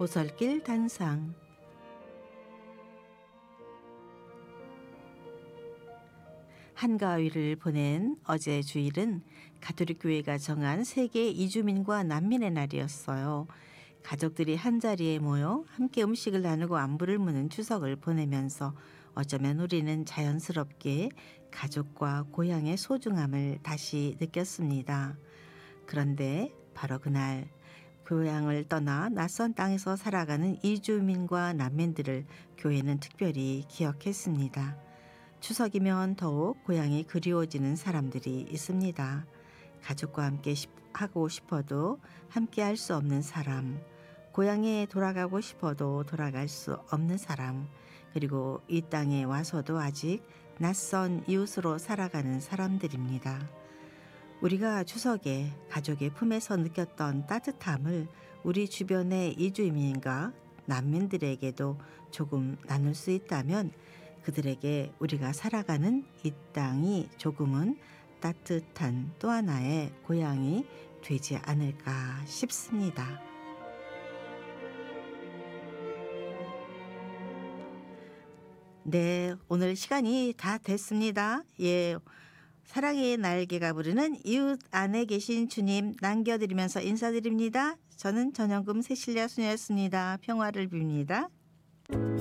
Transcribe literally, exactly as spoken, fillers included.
오설길 단상. 한가위를 보낸 어제 주일은 가톨릭 교회가 정한 세계 이주민과 난민의 날이었어요. 가족들이 한자리에 모여 함께 음식을 나누고 안부를 묻는 추석을 보내면서 어쩌면 우리는 자연스럽게 가족과 고향의 소중함을 다시 느꼈습니다. 그런데 바로 그날 고향을 떠나 낯선 땅에서 살아가는 이주민과 난민들을 교회는 특별히 기억했습니다. 추석이면 더욱 고향이 그리워지는 사람들이 있습니다. 가족과 함께 하고 싶어도 함께 할 수 없는 사람, 고향에 돌아가고 싶어도 돌아갈 수 없는 사람, 그리고 이 땅에 와서도 아직 낯선 이웃으로 살아가는 사람들입니다. 우리가 추석에 가족의 품에서 느꼈던 따뜻함을 우리 주변의 이주민과 난민들에게도 조금 나눌 수 있다면 그들에게 우리가 살아가는 이 땅이 조금은 따뜻한 또 하나의 고향이 되지 않을까 싶습니다. 네, 오늘 시간이 다 됐습니다. 예, 사랑의 날개가 부르는 이웃 안에 계신 주님 남겨드리면서 인사드립니다. 저는 전영금 세실야 수녀였습니다. 평화를 빕니다.